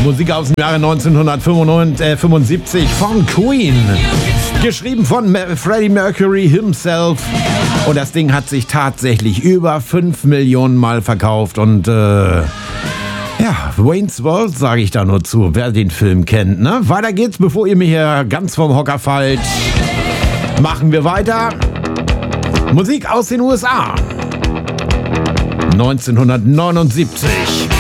Musik aus dem Jahre 1975 von Queen. Geschrieben von Freddie Mercury himself. Und das Ding hat sich tatsächlich über 5 Millionen Mal verkauft. Und Wayne's World sage ich da nur zu, wer den Film kennt. Ne? Weiter geht's, bevor ihr mir hier ganz vom Hocker fallt. Machen wir weiter. Musik aus den USA. 1979.